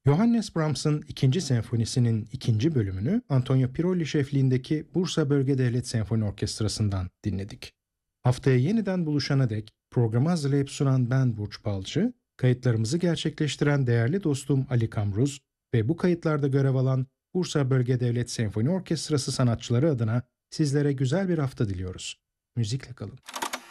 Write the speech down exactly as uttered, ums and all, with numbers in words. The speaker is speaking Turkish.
Johannes Brahms'ın ikinci senfonisinin ikinci bölümünü Antonio Pirolli şefliğindeki Bursa Bölge Devlet Senfoni Orkestrası'ndan dinledik. Haftaya yeniden buluşana dek programı hazırlayıp sunan ben Burç Balcı, kayıtlarımızı gerçekleştiren değerli dostum Ali Kamruz ve bu kayıtlarda görev alan Bursa Bölge Devlet Senfoni Orkestrası sanatçıları adına sizlere güzel bir hafta diliyoruz. Müzikle kalın.